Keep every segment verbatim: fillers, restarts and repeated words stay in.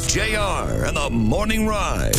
J R and the Morning Ride.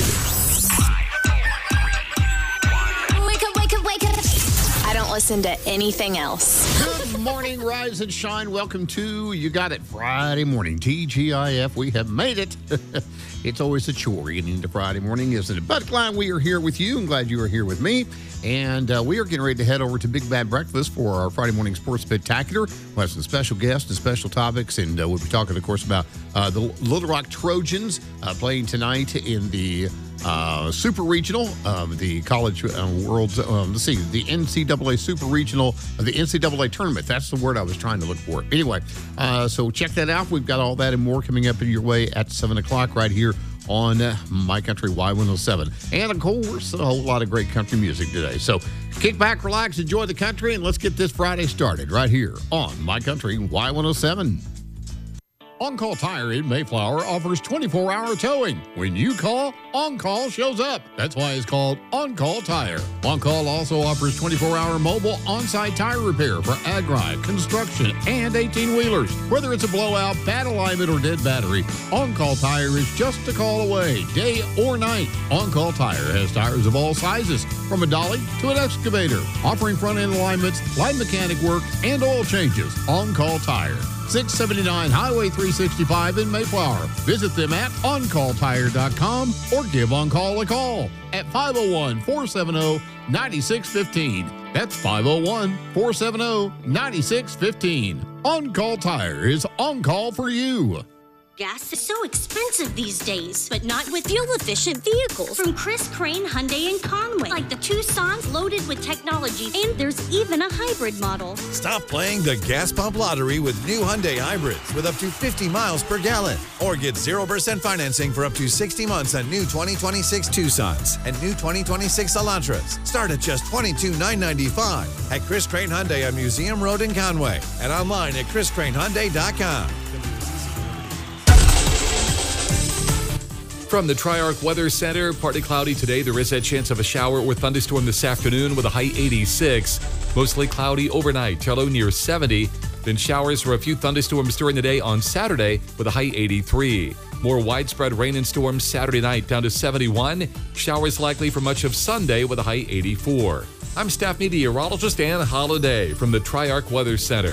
Wake up, wake up, wake up. I don't listen to anything else. Good morning, rise and shine. Welcome to You Got It Friday morning. T G I F, we have made it. It's always a chore getting into Friday morning, isn't it? But glad we are here with you. I'm glad you are here with me. And uh, we are getting ready to head over to Big Bad Breakfast for our Friday morning sports spectacular. We'll have some special guests and special topics. And uh, we'll be talking, of course, about uh, the Little Rock Trojans uh, playing tonight in the uh, Super Regional, um, the College uh, World's, um, let's see, the N C double A Super Regional, uh, the N C double A Tournament. That's the word I was trying to look for. Anyway, uh, so check that out. We've got all that and more coming up in your way at seven o'clock right here on uh, My Country Y one oh seven. And, of course, a whole lot of great country music today. So kick back, relax, enjoy the country, and let's get this Friday started right here on My Country Y one oh seven. On Call Tire in Mayflower offers twenty-four hour towing. When you call, On Call shows up. That's why it's called On Call Tire. On Call also offers twenty-four hour mobile on-site tire repair for ag ride, construction, and eighteen-wheelers. Whether it's a blowout, bad alignment, or dead battery, On Call Tire is just a call away, day or night. On Call Tire has tires of all sizes, from a dolly to an excavator, offering front-end alignments, light mechanic work, and oil changes. On Call Tire. six seventy-nine Highway three sixty-five in Mayflower. Visit them at on call tire dot com or give On Call a call at five oh one, four seven oh, nine six one five. That's five oh one, four seven oh, nine six one five. On Call Tire is on call for you. Gas is so expensive these days, but not with fuel-efficient vehicles from Chris Crane Hyundai in Conway, like the Tucson's loaded with technology, and there's even a hybrid model. Stop playing the gas pump lottery with new Hyundai hybrids with up to fifty miles per gallon, or get zero percent financing for up to sixty months on new twenty twenty-six Tucsons and new twenty twenty-six Elantras. Start at just twenty-two thousand nine hundred ninety-five dollars at Chris Crane Hyundai on Museum Road in Conway and online at chris crane hyundai dot com. From the Tri-Arc Weather Center, partly cloudy today. There is a chance of a shower or thunderstorm this afternoon with a high eighty-six. Mostly cloudy overnight, low near seventy. Then showers or a few thunderstorms during the day on Saturday with a high eighty-three. More widespread rain and storms Saturday night down to seventy-one. Showers likely for much of Sunday with a high eighty-four. I'm staff meteorologist Ann Holiday from the Tri-Arc Weather Center.